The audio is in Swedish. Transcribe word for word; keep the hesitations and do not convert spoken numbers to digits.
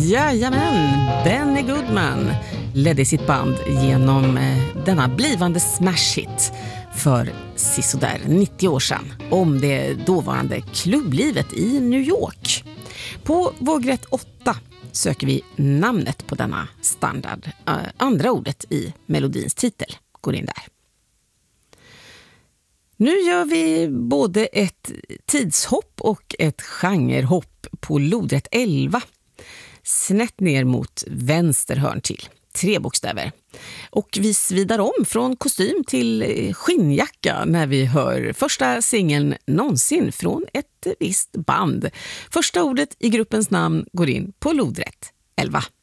Jajamän, Benny Goodman ledde sitt band genom eh, denna blivande smash-hit för sisådär nittio år sedan om det dåvarande klubblivet i New York. På vågrätt åtta söker vi namnet på denna standard. Uh, andra ordet i melodins titel går in där. Nu gör vi både ett tidshopp och ett genrehopp på lodrätt elva. Snett ner mot vänster hörn till. Tre bokstäver. Och vi svidar om från kostym till skinnjacka när vi hör första singeln någonsin från ett visst band. Första ordet i gruppens namn går in på lodrätt elva.